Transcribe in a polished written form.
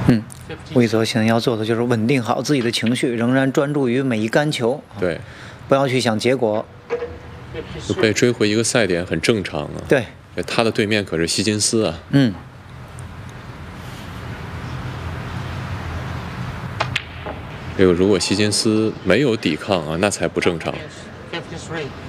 魏泽现在要做的就是稳定好自己的情绪，仍然专注于每一杆球， 对， 不要去想结果。 就被追回一个赛点很正常啊。 对， 他的对面可是希金斯啊。这个如果希金斯没有抵抗啊，那才不正常。